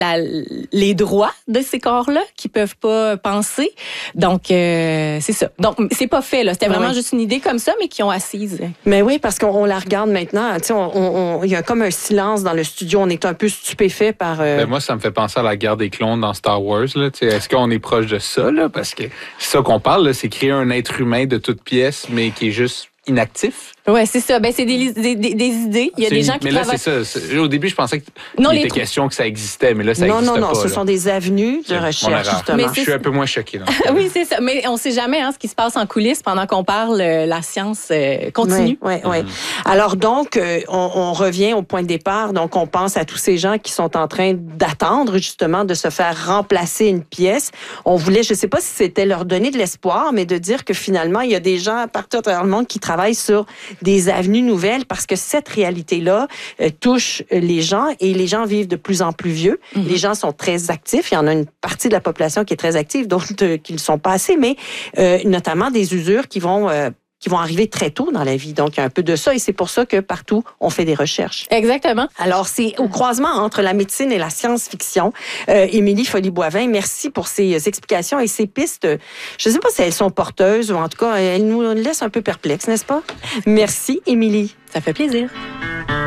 les droits de ces corps-là qui peuvent pas penser. Donc, c'est ça. Donc, c'est pas fait, là. C'était vraiment juste une idée comme ça, mais qui ont assise. Mais oui, parce qu'on la regarde maintenant. Tu sais, il y a comme un silence dans le studio. On est un peu stupéfait par... Moi, ça me fait penser à la guerre des clones dans Star Wars. Là. Est-ce qu'on est proche de ça? Là? Parce que c'est ça qu'on parle, là, c'est créer un être humain de toute pièce, mais qui est juste inactif. Oui, c'est ça. Ben, c'est des idées. Il y a des gens qui travaillent... Mais là, c'est ça. Au début, je pensais qu'il était question que ça existait, mais là, ça n'existe pas. Non, ce sont des avenues de recherche, justement. Mais je suis un peu moins choqué. Oui, c'est ça. Mais on ne sait jamais ce qui se passe en coulisses pendant qu'on parle. La science continue. Oui. Alors donc, on revient au point de départ. Donc, on pense à tous ces gens qui sont en train d'attendre, justement, de se faire remplacer une pièce. On voulait, je ne sais pas si c'était leur donner de l'espoir, mais de dire que finalement, il y a des gens partout à travers le monde qui travaillent sur des avenues nouvelles parce que cette réalité-là touche les gens et les gens vivent de plus en plus vieux. Mm-hmm. Les gens sont très actifs. Il y en a une partie de la population qui est très active, d'autres qui ne le sont pas assez, mais notamment des usures qui vont arriver très tôt dans la vie. Donc, il y a un peu de ça et c'est pour ça que partout, on fait des recherches. Exactement. Alors, c'est au croisement entre la médecine et la science-fiction. Émilie Folly-Boivin, merci pour ces explications et ces pistes. Je ne sais pas si elles sont porteuses ou en tout cas, elles nous laissent un peu perplexes, n'est-ce pas? Merci, Émilie. Ça fait plaisir.